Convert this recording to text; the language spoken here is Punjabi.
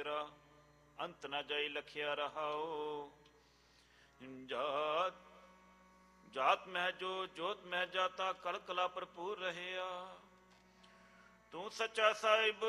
ਮੇਰਾ ਅੰਤ ਨਾ ਜਾਈ ਲਖਿਆ ਰਹਾਓ। ਜਾਤ ਮਹਿ ਜੋ ਜੋਤ ਮਹਿ ਜਾਤਾ ਕਲ ਕਲਾ ਭਰਪੂਰ ਰਹਿਆ। ਤੂੰ ਸੱਚਾ ਸਾਹਿਬ